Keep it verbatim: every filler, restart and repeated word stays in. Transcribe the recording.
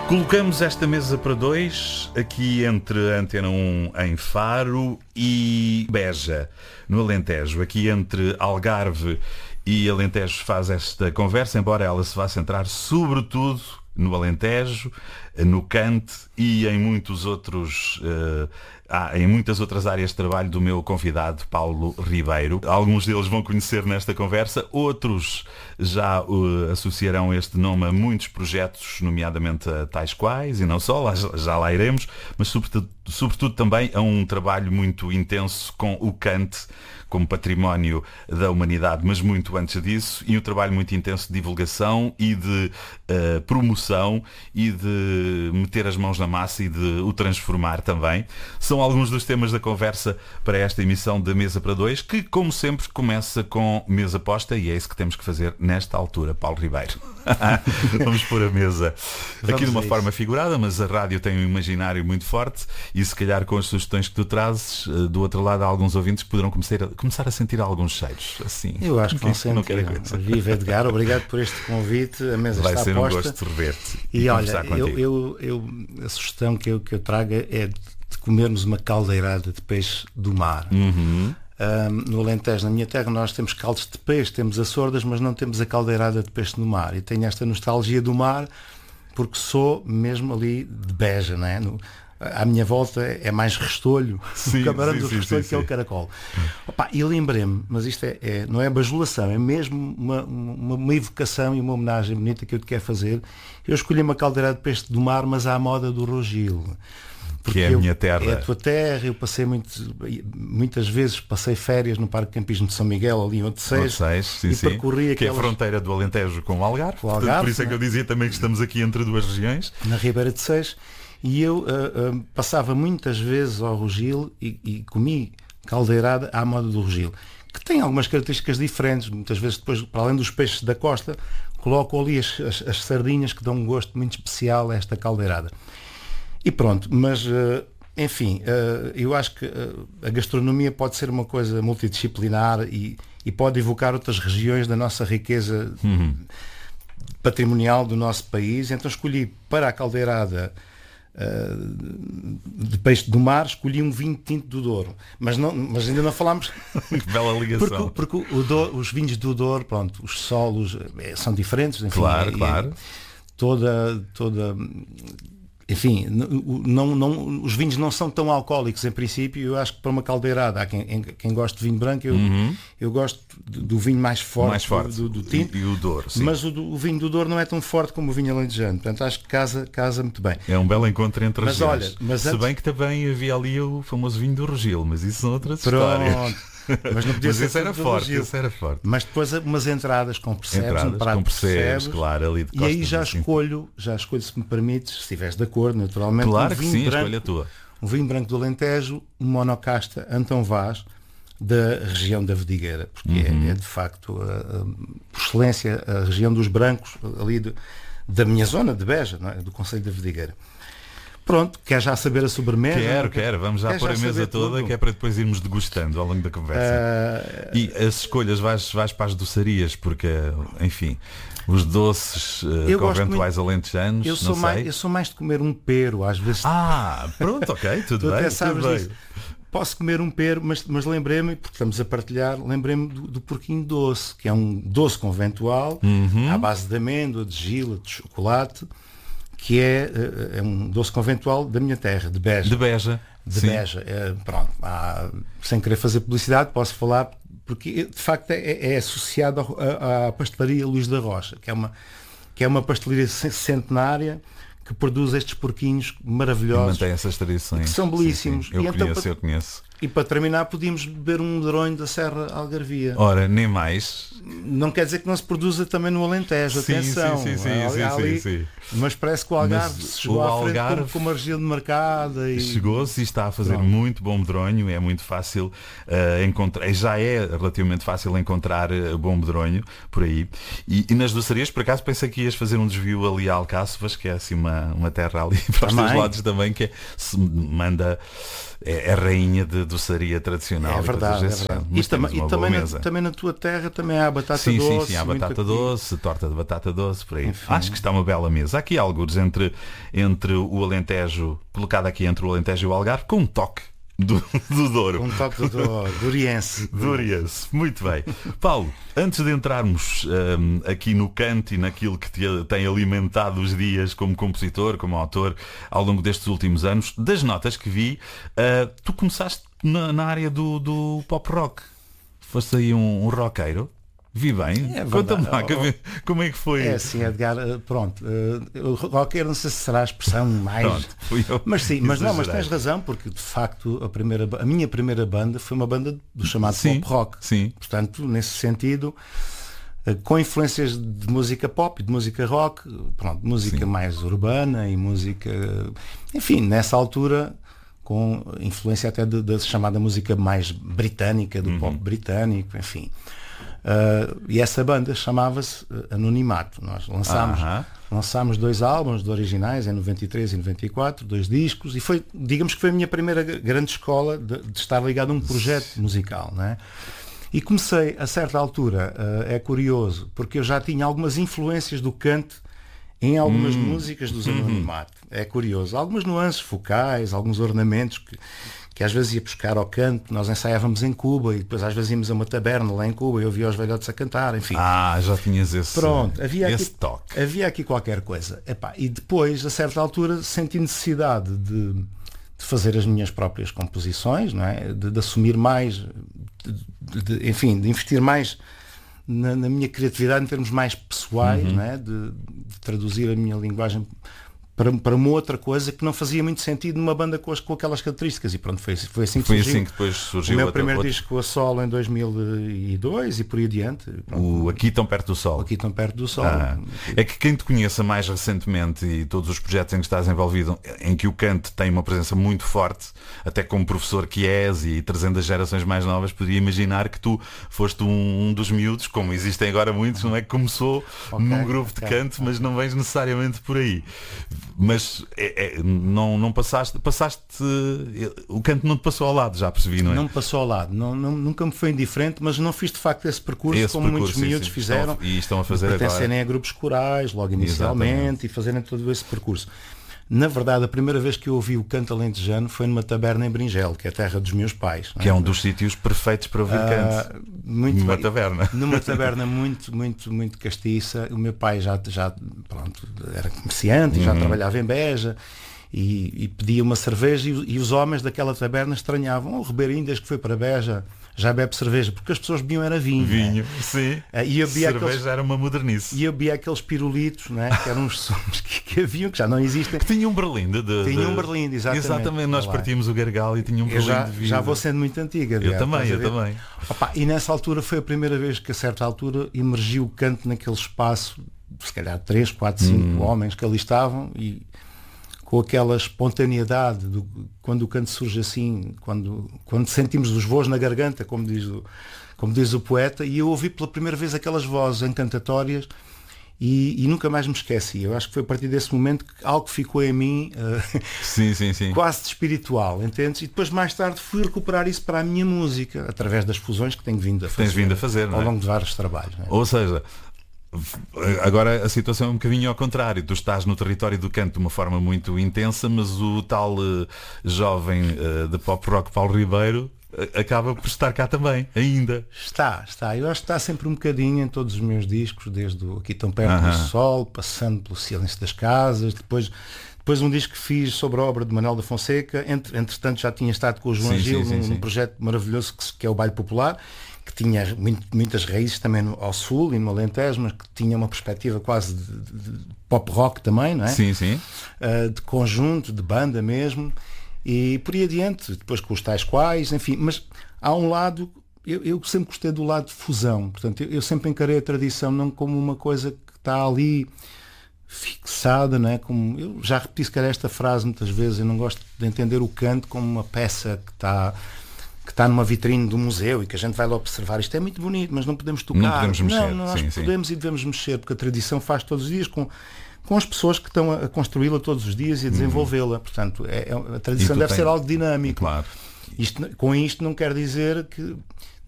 Colocamos esta mesa para dois aqui entre a Antena um em Faro e Beja, no Alentejo. Aqui entre Algarve e Alentejo faz esta conversa, embora ela se vá centrar sobretudo no Alentejo, no Cante e em muitos outros uh, ah, em muitas outras áreas de trabalho do meu convidado Paulo Ribeiro. Alguns deles vão conhecer nesta conversa, outros já uh, associarão este nome a muitos projetos, nomeadamente a tais quais, e não só, lá, já lá iremos, mas sobretudo, sobretudo também a um trabalho muito intenso com o Cante como património da humanidade, mas muito antes disso, e um trabalho muito intenso de divulgação e de uh, promoção e de meter as mãos na massa e de o transformar também. São alguns dos temas da conversa para esta emissão da Mesa para Dois, que, como sempre, começa com mesa posta, e é isso que temos que fazer nesta altura, Paulo Ribeiro. Vamos pôr a mesa Vamos aqui de uma forma figurada, mas a rádio tem um imaginário muito forte e se calhar com as sugestões que tu trazes, do outro lado há alguns ouvintes que poderão começar a, começar a sentir alguns cheiros. Assim, eu acho que vão sentir. Viva Edgar, obrigado por este convite. A mesa Vai está ser posta. Um gosto de rever-te e, e olha, eu, eu, eu, a sugestão que eu, que eu trago é de comermos uma caldeirada de peixe do mar. Uhum. Um, no Alentejo, na minha terra, nós temos caldos de peixe, temos açordas, mas não temos a caldeirada de peixe no mar. E tenho esta nostalgia do mar porque sou mesmo ali de Beja, não é? No, à minha volta é mais restolho, sim, o camarão sim, do sim, restolho sim, que é sim. o caracol. Opa, e lembrei-me, mas isto é, é, não é bajulação, é mesmo uma, uma, uma evocação e uma homenagem bonita que eu te quero fazer. Eu escolhi uma caldeirada de peixe do mar, mas à moda do Rogil. Que é a minha terra. É a tua terra, eu passei muito, muitas vezes, passei férias no Parque Campismo de São Miguel, ali em Odeceies, sim, e sim. percorri que aquelas... é a fronteira do Alentejo com o Algarve, o Algarve Portanto, por isso é que né? eu dizia também que estamos aqui entre duas regiões. Na Ribeira de Seix, e eu uh, uh, passava muitas vezes ao Rogil e, e comi caldeirada à moda do Rogil, que tem algumas características diferentes, muitas vezes depois, para além dos peixes da costa, coloco ali as, as, as sardinhas que dão um gosto muito especial a esta caldeirada. E pronto, mas... Uh, Enfim, eu acho que a gastronomia pode ser uma coisa multidisciplinar e, e pode evocar outras regiões da nossa riqueza uhum. patrimonial do nosso país. Então escolhi para a caldeirada uh, de peixe do mar, escolhi um vinho tinto do Douro. Mas, não, mas ainda não falámos... Que bela ligação. Porque, porque o Douro, os vinhos do Douro, pronto, os solos é, são diferentes. Enfim, claro, é, claro. É toda... toda Enfim, não, não, os vinhos não são tão alcoólicos em princípio. Eu acho que para uma caldeirada há quem, quem gosta de vinho branco, eu, uhum. eu gosto do vinho mais forte, mais forte. do, do, do tinto, e, e o Douro, sim. mas o, o vinho do Douro não é tão forte como o vinho alentejano, portanto acho que casa, casa muito bem. É um belo encontro entre as mas regiões. Olha, mas Se antes... bem que também havia ali o famoso vinho do Rogil, mas isso são outras Pronto. histórias. Mas não podia mas ser esse era forte, esse era forte. Mas depois umas entradas com percebes, entradas, um prato com percebes, percebes, claro, ali de e aí costas, já assim. escolho, já escolho, se me permites, se estiveres de acordo, naturalmente, claro um que vinho sim, branco, a escolha é tua. Um vinho branco do Alentejo, um monocasta Antão Vaz, da região da Vedigueira, porque uhum. é, é de facto, a, a, por excelência, a região dos brancos, ali de, da minha zona de Beja, não é? Do concelho da Vedigueira. Pronto, quer já saber a sobremesa? Quero, quero, vamos já quer pôr já a mesa toda, tudo? que é para depois irmos degustando ao longo da conversa. Uh... E as escolhas, vais, vais para as doçarias, porque, enfim, os doces uh, conventuais muito... alentejanos, eu sou não mais, sei. Eu sou mais de comer um pero, às vezes. Ah, pronto, ok, tudo tu bem. Até sabes tudo disso. Bem. Posso comer um pero, mas, mas lembrei-me, porque estamos a partilhar, lembrei-me do, do porquinho doce, que é um doce conventual, uhum. à base de amêndoa, de gila, de chocolate, que é, é um doce conventual da minha terra, de Beja. De Beja. De Sim. Beja. É, pronto, há, sem querer fazer publicidade, posso falar, porque de facto é, é associado à pastelaria Luís da Rocha, que é uma, que é uma pastelaria centenária que produz estes porquinhos maravilhosos. E mantém essas tradições. Que são belíssimos. Sim, sim. Eu e conheço, então, eu conheço. E para terminar podíamos beber um medronho da Serra Algarvia. Ora, nem mais. Não quer dizer que não se produza também no Alentejo, sim, atenção. Sim, sim, sim, sim, ali, sim, sim. Mas parece que o Algarve mas se chegou o à Algarve frente como, como a região de mercado. E... Chegou-se e está a fazer Pronto. muito bom medronho, é muito fácil uh, encontrar, já é relativamente fácil encontrar uh, bom medronho por aí. E, e nas doçarias, por acaso, pensei que ias fazer um desvio ali a Alcáçovas, que é assim uma, uma terra ali para os teus lados também, que é, se manda... É a rainha de, doçaria tradicional. É verdade, é e verdade. Mas E, tam temos e uma também, boa na, mesa. também na tua terra também há batata sim, doce. Sim, sim, há batata aqui. doce, torta de batata doce, por aí. Enfim. Acho que está uma bela mesa. Há aqui algures entre, entre o Alentejo, colocado aqui entre o Alentejo e o Algarve, com um toque do, do Douro. Um toque do Douro, Douriense. Douriense, muito bem. Paulo, antes de entrarmos um, aqui no canto e naquilo que te tem alimentado os dias como compositor, como autor, ao longo destes últimos anos, das notas que vi, uh, tu começaste na, na área do, do pop rock. Foste aí um, um roqueiro? Vi bem? É Conta-me lá, verdade. como é que foi? É assim, Edgar, pronto, uh, roqueiro não sei se será a expressão mais... Pronto, fui eu. Mas sim, mas não, mas Exagerei. tens razão, porque de facto a, primeira, a minha primeira banda foi uma banda do chamado Sim, pop rock. sim. Portanto, nesse sentido, uh, com influências de música pop e de música rock, pronto, música Sim. mais urbana e música... Enfim, nessa altura... com influência até da chamada música mais britânica, do uhum. pop britânico, enfim. Uh, e essa banda chamava-se Anonimato. Nós lançámos, uh-huh. lançámos dois álbuns de originais em noventa e três e noventa e quatro, dois discos, e foi, digamos que foi a minha primeira grande escola de, de estar ligado a um projeto musical, não é? E comecei, a certa altura, uh, é curioso, porque eu já tinha algumas influências do Kant em algumas hum. músicas dos Anonimato. É curioso. Algumas nuances focais, alguns ornamentos que, que às vezes ia buscar ao canto. Nós ensaiávamos em Cuba e depois às vezes íamos a uma taberna lá em Cuba e eu ouvia os velhotes a cantar, enfim. Ah, já tinhas esse, Pronto, havia esse aqui, toque. Havia aqui qualquer coisa. Epá, e depois, a certa altura, senti necessidade de, de fazer as minhas próprias composições, não é? de, de assumir mais, de, de, enfim, de investir mais na, na minha criatividade em termos mais pessoais, uhum. não é? de, de traduzir a minha linguagem para, para uma outra coisa que não fazia muito sentido numa banda com, as, com aquelas características. E pronto, foi, foi assim que foi surgiu. Assim que depois surgiu o meu outra, primeiro outra... disco a solo em dois mil e dois e por aí adiante. Pronto. O Aqui Tão Perto do Sol. Aqui Tão Perto do Sol. Ah, é que quem te conheça mais recentemente e todos os projetos em que estás envolvido, em que o canto tem uma presença muito forte, até como professor que és e trazendo as gerações mais novas, poderia imaginar que tu foste um, um dos miúdos, como existem agora muitos, não é? Que começou okay, num grupo okay, de canto, okay. mas não vens necessariamente por aí. Mas é, é, não, não passaste, passaste, o canto não te passou ao lado, já percebi, não é? Não me passou ao lado, não, não, nunca me foi indiferente, mas não fiz de facto esse percurso esse como percurso, muitos sim, miúdos sim. fizeram. Estão, e estão a fazer agora. Pertencerem a grupos corais, logo inicialmente, Exatamente. E fazerem todo esse percurso. Na verdade, a primeira vez que eu ouvi o canto alentejano foi numa taberna em Bringel, que é a terra dos meus pais. Que é, é um dos sítios perfeitos para ouvir canto. Uh, muito numa bem. taberna. Numa taberna muito, muito, muito castiça. O meu pai já, já pronto, era comerciante e já uhum. trabalhava em Beja. E, e pedia uma cerveja e, e os homens daquela taberna estranhavam. O Ribeirinho, desde que foi para Beja, já bebe cerveja, porque as pessoas bebiam era vinho. Vinho, né? sim. E eu bebia cerveja aqueles, era uma modernice. E eu bebia aqueles pirulitos, né? Que eram uns sons que, que haviam, que já não existem. Que tinham um berlinde. De, tinha um de... berlinde, exatamente. Exatamente, nós lá. Partíamos o gargalo e tinha um berlinde já, de vida. já vou sendo muito antiga. Eu Diabo, também, eu também. Opa, e nessa altura foi a primeira vez que a certa altura emergiu o canto naquele espaço, se calhar três, quatro, cinco hum. homens que ali estavam e com aquela espontaneidade do, quando o canto surge assim, quando, quando sentimos os voos na garganta, como diz, o, como diz o poeta, e eu ouvi pela primeira vez aquelas vozes encantatórias e, e nunca mais me esqueci. Eu acho que foi a partir desse momento que algo ficou em mim uh, sim, sim, sim. quase de espiritual, entendes? E depois mais tarde fui recuperar isso para a minha música, através das fusões que tenho vindo a fazer, Tens vindo a fazer ao não é? longo de vários trabalhos. Não é? Ou seja, agora a situação é um bocadinho ao contrário. Tu estás no território do canto de uma forma muito intensa, mas o tal uh, jovem uh, de pop rock Paulo Ribeiro uh, acaba por estar cá também, ainda. Está, está. Eu acho que está sempre um bocadinho em todos os meus discos, desde o Aqui Tão Perto uh-huh. do Sol, passando pelo Silêncio das Casas, depois, depois um disco que fiz sobre a obra de Manuel da Fonseca. Entre, entretanto já tinha estado com o João sim, Gil sim, num, sim, num sim. projeto maravilhoso que, que é o Baile Popular, que tinha muito, muitas raízes também no, ao sul e no Alentejo, mas que tinha uma perspectiva quase de, de, de pop rock também, não é? Sim, sim. Uh, de conjunto, de banda mesmo, e por aí adiante, depois com os tais quais, enfim, mas há um lado, eu, eu sempre gostei do lado de fusão, portanto, eu, eu sempre encarei a tradição não como uma coisa que está ali fixada, não é? Como, eu já repeti se calhar esta frase muitas vezes, eu não gosto de entender o canto como uma peça que está que está numa vitrine do museu e que a gente vai lá observar. Isto é muito bonito, mas não podemos tocar. Não podemos mexer. Não, não nós sim, podemos sim. e devemos mexer, porque a tradição faz todos os dias com, com as pessoas que estão a, a construí-la todos os dias e a desenvolvê-la. Portanto, é, é, a tradição deve tem... ser algo dinâmico. Claro. Isto, com isto não quer dizer que